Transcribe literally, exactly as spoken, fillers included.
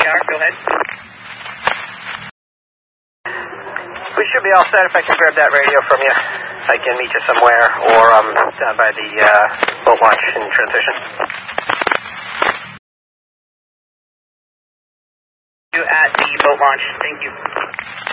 R, go ahead. We should be all set if I can grab that radio from you. I can meet you somewhere, or um, down by the uh, boat launch in transition. You at the boat launch. Thank you.